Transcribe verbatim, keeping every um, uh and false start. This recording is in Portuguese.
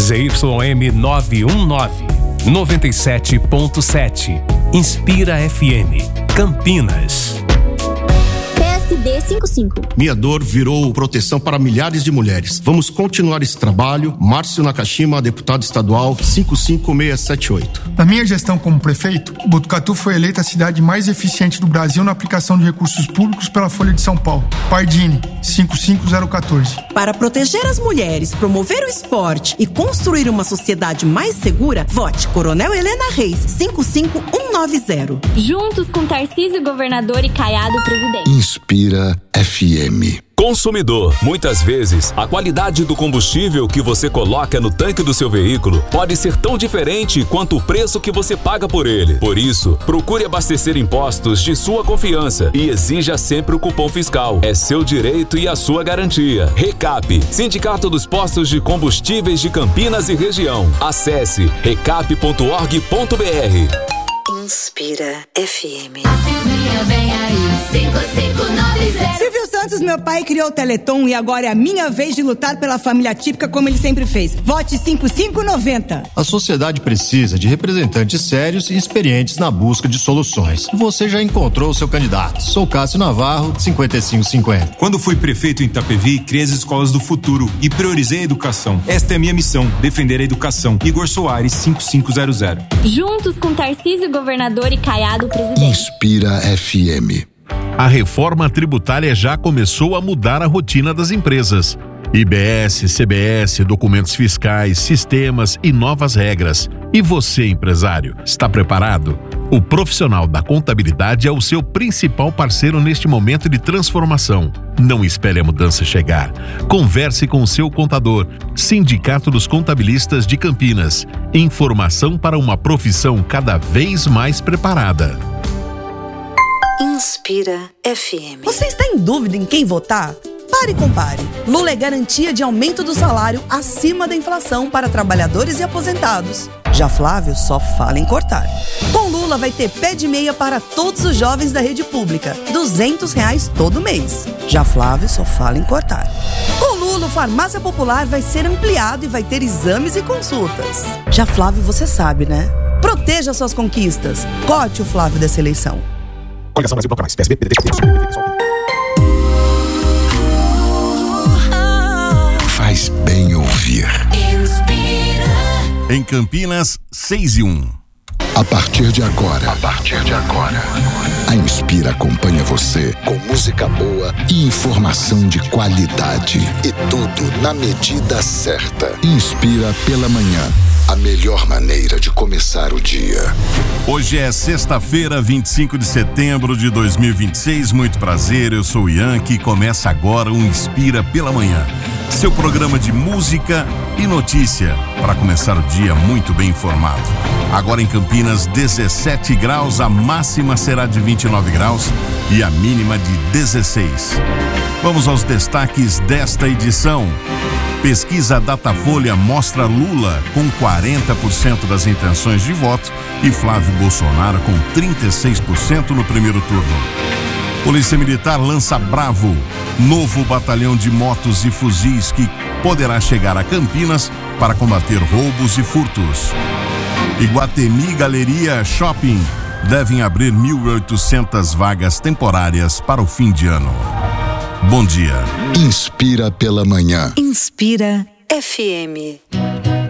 Z Y M nove um nove, noventa e sete ponto sete. Inspira F M, Campinas. P S D cinquenta e cinco. Minha dor virou proteção para milhares de mulheres. Vamos continuar esse trabalho. Márcio Nakashima, deputado estadual cinco cinco seis sete oito. Na minha gestão como prefeito, Botucatu foi eleita a cidade mais eficiente do Brasil na aplicação de recursos públicos pela Folha de São Paulo. Pardini, cinco cinco zero um quatro. Para proteger as mulheres, promover o esporte e construir uma sociedade mais segura, vote Coronel Helena Reis, cinco cinco um nove zero. Juntos com Tarcísio Governador e Caiado Presidente. Inspira F M. Consumidor, muitas vezes, a qualidade do combustível que você coloca no tanque do seu veículo pode ser tão diferente quanto o preço que você paga por ele. Por isso, procure abastecer em postos de sua confiança e exija sempre o cupom fiscal. É seu direito e a sua garantia. Recap, Sindicato dos Postos de Combustíveis de Campinas e Região. Acesse recap ponto org ponto br. Inspira F M. Vem aí, cinco cinco nove zero. Silvio Santos, meu pai, criou o Teleton e agora é a minha vez de lutar pela família típica como ele sempre fez. Vote cinco cinco nove zero. A sociedade precisa de representantes sérios e experientes na busca de soluções. Você já encontrou o seu candidato. Sou Cássio Navarro, cinquenta e cinco cinquenta. Quando fui prefeito em Itapevi, criei as escolas do futuro e priorizei a educação. Esta é a minha missão, defender a educação. Igor Soares, cinco cinco zero zero. Juntos com Tarcísio Governador e Caiado Presidente. Inspira F M. A reforma tributária já começou a mudar a rotina das empresas. I B S, C B S, documentos fiscais, sistemas e novas regras. E você, empresário, está preparado? O profissional da contabilidade é o seu principal parceiro neste momento de transformação. Não espere a mudança chegar. Converse com o seu contador. Sindicato dos Contabilistas de Campinas. Informação para uma profissão cada vez mais preparada. Inspira F M. Você está em dúvida em quem votar? Pare e compare. Lula é garantia de aumento do salário acima da inflação para trabalhadores e aposentados. Já Flávio só fala em cortar. Com Lula vai ter pé de meia para todos os jovens da rede pública, duzentos reais todo mês. Já Flávio só fala em cortar. Com Lula, o Farmácia Popular vai ser ampliado e vai ter exames e consultas. Já Flávio, você sabe, né? Proteja suas conquistas. Corte o Flávio dessa eleição. Coligação Brasil Bloco Mais, P S B, P D T, P D T. Faz bem ouvir. Em Campinas, seis e um. A partir de agora, a partir de agora, a Inspira acompanha você com música boa e informação de qualidade. E tudo na medida certa. Inspira pela manhã. A melhor maneira de começar o dia. Hoje é sexta-feira, vinte e cinco de setembro de dois mil e vinte e seis. Muito prazer, eu sou o Yankee e começa agora o Inspira pela Manhã. Seu programa de música e notícia para começar o dia muito bem informado. Agora em Campinas, dezessete graus, a máxima será de vinte e nove graus e a mínima de dezesseis. Vamos aos destaques desta edição. Pesquisa Datafolha mostra Lula com quarenta por cento das intenções de voto e Flávio Bolsonaro com trinta e seis por cento no primeiro turno. Polícia Militar lança Bravo, novo batalhão de motos e fuzis que poderá chegar a Campinas para combater roubos e furtos. Iguatemi Galeria Shopping devem abrir mil e oitocentas vagas temporárias para o fim de ano. Bom dia. Inspira pela manhã. Inspira F M.